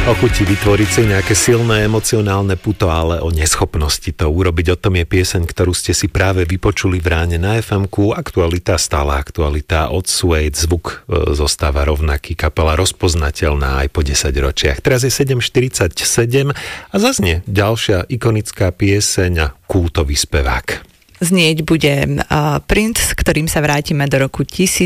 Ochutí vytvoriť si nejaké silné emocionálne puto, ale o neschopnosti to urobiť. O tom je pieseň, ktorú ste si práve vypočuli v ráne na FM-ku. Aktualita, stála aktualita od Suede. Zvuk zostáva rovnaký, kapela rozpoznateľná aj po 10 ročiach. Teraz je 7:47 a zaznie ďalšia ikonická pieseň a kultový spevák. Znieť bude Prince, s ktorým sa vrátime do roku